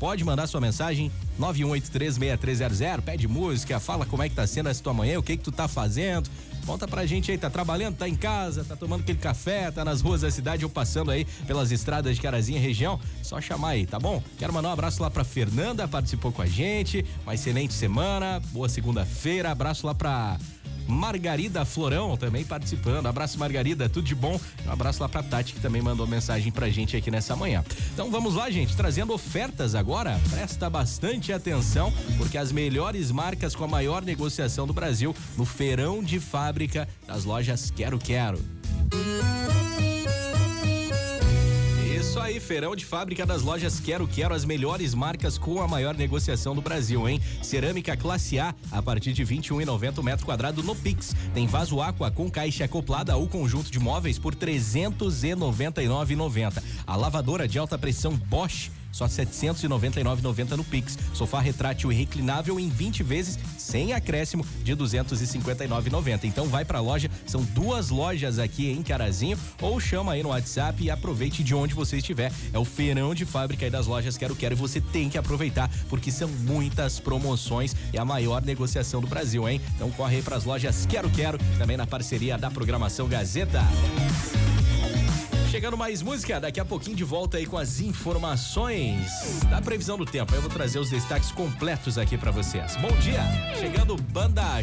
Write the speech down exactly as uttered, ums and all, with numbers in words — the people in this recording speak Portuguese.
pode mandar sua mensagem nove um oito três, seis três zero zero, pede música, fala como é que tá sendo essa tua manhã, o que que tu tá fazendo. Conta pra gente aí, tá trabalhando, tá em casa, tá tomando aquele café, tá nas ruas da cidade ou passando aí pelas estradas de Carazinho região, só chamar aí, tá bom? Quero mandar um abraço lá pra Fernanda, participou com a gente, uma excelente semana, boa segunda-feira, abraço lá pra Margarida Florão também participando. Abraço, Margarida, tudo de bom. Um abraço lá pra Tati, que também mandou mensagem pra gente aqui nessa manhã. Então vamos lá, gente, trazendo ofertas agora. Presta bastante atenção, porque as melhores marcas com a maior negociação do Brasil no feirão de fábrica das lojas Quero Quero. Isso aí, feirão de fábrica das lojas Quero Quero, as melhores marcas com a maior negociação do Brasil, hein? Cerâmica classe A, a partir de vinte e um reais e noventa centavos metro quadrado no Pix. Tem vaso Aqua com caixa acoplada ou conjunto de móveis por trezentos e noventa e nove reais e noventa centavos. A lavadora de alta pressão Bosch, só setecentos e noventa e nove reais e noventa centavos no Pix. Sofá retrátil e reclinável em vinte vezes, sem acréscimo, de duzentos e cinquenta e nove reais e noventa centavos. Então vai pra loja, são duas lojas aqui em Carazinho, ou chama aí no WhatsApp e aproveite de onde você estiver. É o feirão de fábrica aí das lojas Quero Quero e você tem que aproveitar, porque são muitas promoções e a maior negociação do Brasil, hein? Então corre aí pras lojas Quero Quero, também na parceria da programação Gazeta. Chegando mais música, daqui a pouquinho de volta aí com as informações da previsão do tempo. Eu vou trazer os destaques completos aqui pra vocês. Bom dia, chegando Banda